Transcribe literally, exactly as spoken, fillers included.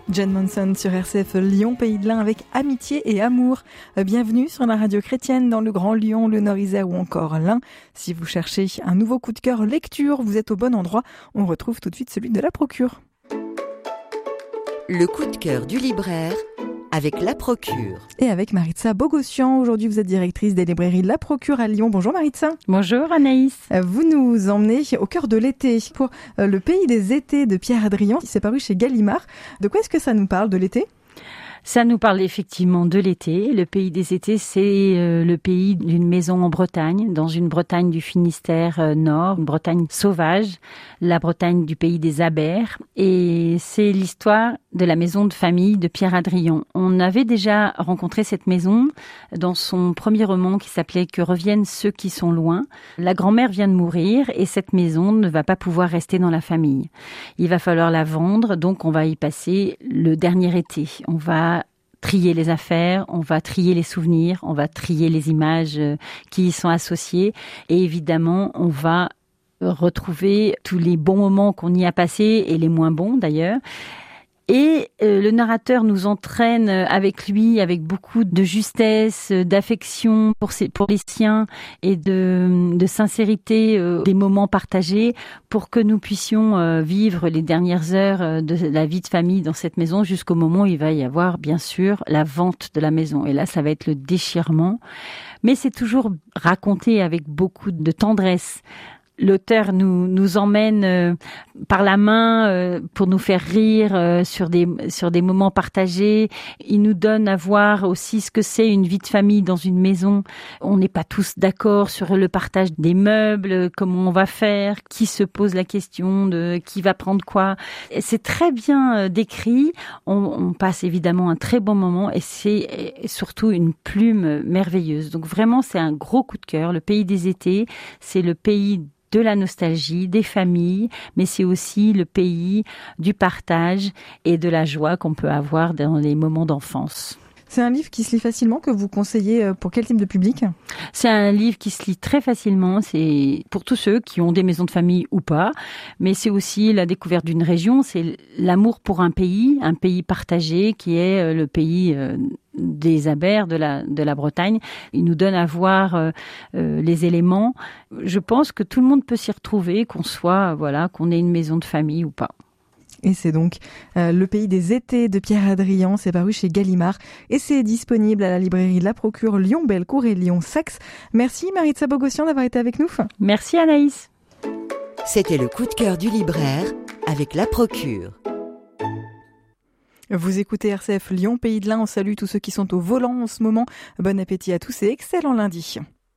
Jen Monson sur R C F Lyon Pays de l'Ain avec Amitié et Amour. Bienvenue sur la radio chrétienne dans le Grand Lyon, le Nord-Isère ou encore l'Ain. Si vous cherchez un nouveau coup de cœur lecture, vous êtes au bon endroit. On retrouve tout de suite celui de La Procure. Le coup de cœur du libraire avec La Procure. Et avec Maritza Bogossian. Aujourd'hui, vous êtes directrice des librairies La Procure à Lyon. Bonjour Maritza. Bonjour Anaïs. Vous nous emmenez au cœur de l'été pour Le Pays des étés de Pierre Hadrian, qui s'est paru chez Gallimard. De quoi est-ce que ça nous parle de l'été ? Ça nous parle effectivement de l'été. Le pays des étés, c'est euh, le pays d'une maison en Bretagne, dans une Bretagne du Finistère euh, Nord, une Bretagne sauvage, la Bretagne du pays des Abers. Et c'est l'histoire de la maison de famille de Pierre Hadrian. On avait déjà rencontré cette maison dans son premier roman qui s'appelait « Que reviennent ceux qui sont loin ». La grand-mère vient de mourir et cette maison ne va pas pouvoir rester dans la famille. Il va falloir la vendre, donc on va y passer le dernier été. On va trier les affaires, on va trier les souvenirs, on va trier les images qui y sont associées et évidemment, on va retrouver tous les bons moments qu'on y a passés et les moins bons d'ailleurs. Et euh, le narrateur nous entraîne avec lui, avec beaucoup de justesse, d'affection pour, ses, pour les siens et de, de sincérité euh, des moments partagés pour que nous puissions euh, vivre les dernières heures de la vie de famille dans cette maison jusqu'au moment où il va y avoir, bien sûr, la vente de la maison. Et là, ça va être le déchirement. Mais c'est toujours raconté avec beaucoup de tendresse. L'auteur nous nous emmène euh, par la main euh, pour nous faire rire euh, sur des sur des moments partagés. Il nous donne à voir aussi ce que c'est une vie de famille dans une maison. On n'est pas tous d'accord sur le partage des meubles, comment on va faire, qui se pose la question de qui va prendre quoi. Et c'est très bien euh, décrit. On, on passe évidemment un très bon moment et c'est surtout une plume merveilleuse. Donc vraiment, c'est un gros coup de cœur. Le pays des étés, c'est le pays de la nostalgie, des familles, mais c'est aussi le pays du partage et de la joie qu'on peut avoir dans les moments d'enfance. C'est un livre qui se lit facilement, que vous conseillez pour quel type de public ? C'est un livre qui se lit très facilement, c'est pour tous ceux qui ont des maisons de famille ou pas, mais c'est aussi la découverte d'une région, c'est l'amour pour un pays, un pays partagé qui est le pays des Abers, de la, de la Bretagne. Il nous donne à voir euh, euh, les éléments. Je pense que tout le monde peut s'y retrouver, qu'on soit, voilà, qu'on ait une maison de famille ou pas. Et c'est donc euh, Le Pays des étés de Pierre Hadrian, c'est paru chez Gallimard et c'est disponible à la librairie La Procure Lyon-Bellecour et Lyon-Saxe. Merci Maritza Bogossian d'avoir été avec nous. Merci Anaïs. C'était le coup de cœur du libraire avec La Procure. Vous écoutez R C F Lyon Pays de l'Ain, on salue tous ceux qui sont au volant en ce moment. Bon appétit à tous et excellent lundi.